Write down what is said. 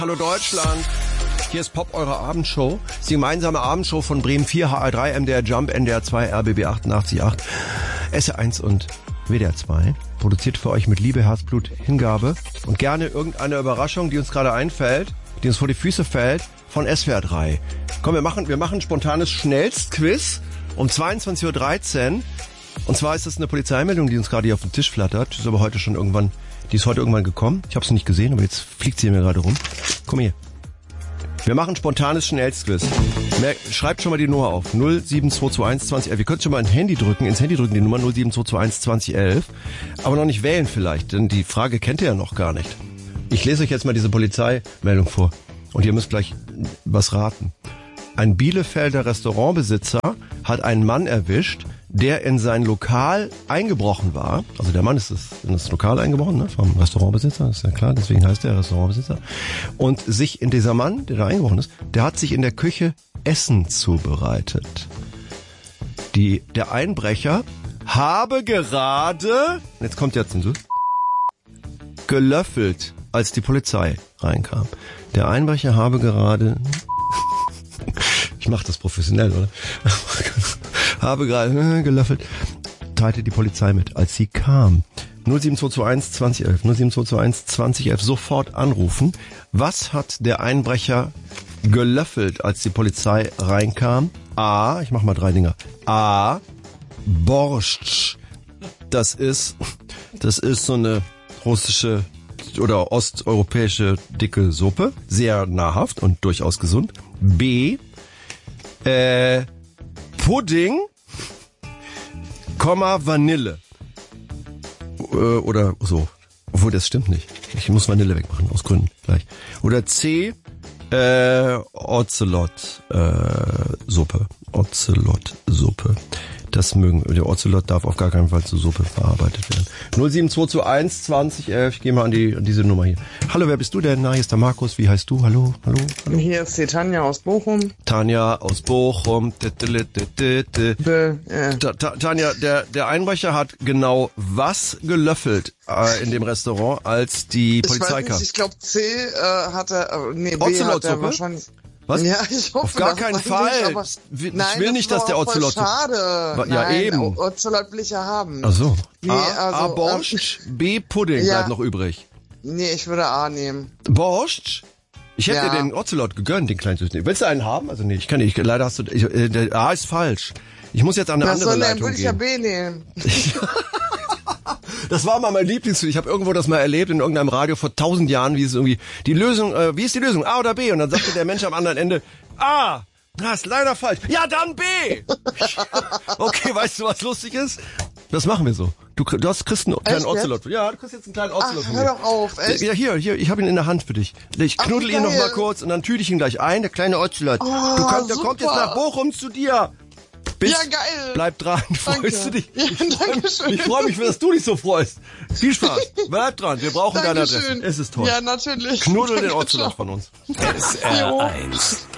Hallo Deutschland, hier ist Pop, eure Abendshow. Das ist die gemeinsame Abendshow von Bremen 4, HR3, MDR Jump, NDR 2, RBB 88.8, SR1 und WDR 2. Produziert für euch mit Liebe, Herzblut, Hingabe und gerne irgendeine Überraschung, die uns gerade einfällt, die uns vor die Füße fällt, von SWR 3. Komm, wir machen ein spontanes Schnellstquiz um 22.13 Uhr. Und zwar ist das eine Polizeimeldung, die uns gerade hier auf den Tisch flattert. Die ist aber heute schon irgendwann... Die ist heute irgendwann gekommen. Ich habe sie nicht gesehen, aber jetzt fliegt sie mir gerade rum. Komm hier. Wir machen spontanes Schnellstquiz. Schreibt schon mal die Nummer auf. 07221 2011. Ihr könnt schon mal ins Handy drücken die Nummer 07221 2011. Aber noch nicht wählen vielleicht, denn die Frage kennt ihr ja noch gar nicht. Ich lese euch jetzt mal diese Polizeimeldung vor. Und ihr müsst gleich was raten. Ein Bielefelder Restaurantbesitzer hat einen Mann erwischt, der in sein Lokal eingebrochen war. Also der Mann ist in das Lokal eingebrochen, ne, vom Restaurantbesitzer, ist ja klar, deswegen heißt der Restaurantbesitzer. Und dieser Mann, der da eingebrochen ist, der hat sich in der Küche Essen zubereitet. Der Einbrecher habe gerade, jetzt kommt der Zensur, gelöffelt, als die Polizei reinkam. Der Einbrecher habe gerade... Ich mache das professionell, oder? Habe gerade gelöffelt, teilte die Polizei mit, als sie kam. 07221 2011, 07221 2011, sofort anrufen. Was hat der Einbrecher gelöffelt, als die Polizei reinkam? A, ich mach mal 3 Dinger. A, Borscht. Das ist so eine russische oder osteuropäische dicke Suppe. Sehr nahrhaft und durchaus gesund. B, Pudding, Vanille. Oder so. Obwohl, das stimmt nicht. Ich muss Vanille wegmachen, aus Gründen gleich. Oder C, Ocelot-Suppe. Ocelot-Suppe. Das der Ocelot darf auf gar keinen Fall zur Suppe verarbeitet werden. 07221 2011, ich gehe mal an diese Nummer hier. Hallo, wer bist du denn? Na, hier ist der Markus, wie heißt du? Hallo. Hier ist die Tanja aus Bochum. Tanja aus Bochum. Tanja, der Einbrecher hat genau was gelöffelt in dem Restaurant, als die Polizei kam? Ich glaube C hat er, B hat er wahrscheinlich... Was? Ja, ich hoffe, auf gar keinen Fall. Ich will nicht, dass der Ocelot... Schade. Ja, nein, eben. Ocelot will ich ja haben. Ach so. Nee, A, Borscht, B, Pudding bleibt noch übrig. Nee, ich würde A nehmen. Borscht? Ich hätte dir den Ocelot gegönnt, den kleinen Süßen. Willst du einen haben? Also nee, ich kann nicht. Leider hast du... der A ist falsch. Ich muss jetzt an eine andere Leitung würde ich ja B nehmen. Das war mal mein Lieblingsfilm. Ich habe irgendwo das mal erlebt in irgendeinem Radio vor 1000 Jahren, wie es irgendwie die Lösung, wie ist die Lösung? A oder B? Und dann sagte der Mensch am anderen Ende A. Das ist leider falsch. Ja, dann B. Okay, weißt du, was lustig ist? Das machen wir so. Du kriegst einen kleinen Ocelot. Ja, du kriegst jetzt einen kleinen Ocelot. Hör doch auf, echt? Ja, hier, ich habe ihn in der Hand für dich. Ich knuddel ihn noch mal kurz und dann tüte ich ihn gleich ein, der kleine Ocelot. Der kommt jetzt nach Bochum zu dir. Ja, geil. Bleib dran, freust du dich? Ja, danke schön. Ich freue mich, dass du dich so freust. Viel Spaß. Bleib dran, wir brauchen deine Adresse. Es ist toll. Ja, natürlich. Knuddel den Ocelot von uns. SR1